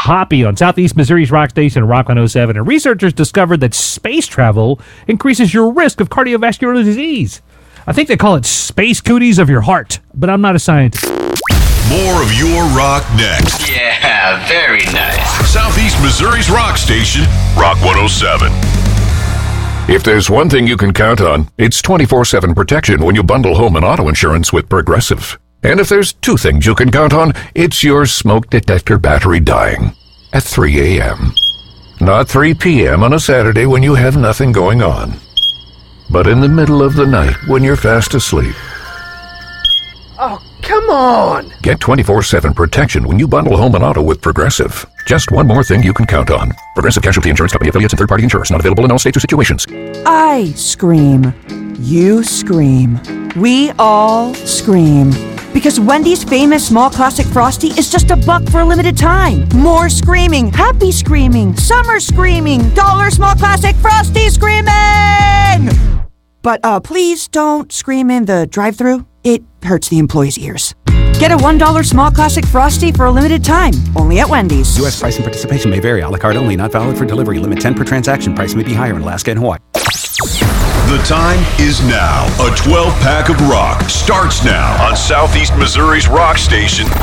Hoppy on Southeast Missouri's Rock Station, Rock 107. And researchers discovered that space travel increases your risk of cardiovascular disease. I think they call it space cooties of your heart, but I'm not a scientist. More of your rock next. Yeah, very nice. Southeast Missouri's Rock Station, Rock 107. If there's one thing you can count on, it's 24/7 protection when you bundle home and auto insurance with Progressive. And if there's two things you can count on, it's your smoke detector battery dying at 3 a.m. Not 3 p.m. on a Saturday when you have nothing going on, but in the middle of the night when you're fast asleep. Oh, come on! Get 24/7 protection when you bundle home and auto with Progressive. Just one more thing you can count on. Progressive Casualty Insurance Company affiliates and third-party insurers. Not available in all states or situations. I scream. You scream. We all scream. Because Wendy's famous small classic Frosty is just $1 for a limited time. More screaming, happy screaming, summer screaming, dollar small classic Frosty screaming! But please don't scream in the drive-thru. It hurts the employees' ears. Get a $1 small classic Frosty for a limited time, only at Wendy's. U.S. price and participation may vary. A la carte only, not valid for delivery. Limit 10 per transaction. Price may be higher in Alaska and Hawaii. The time is now. A 12-pack of rock starts now on Southeast Missouri's Rock Station,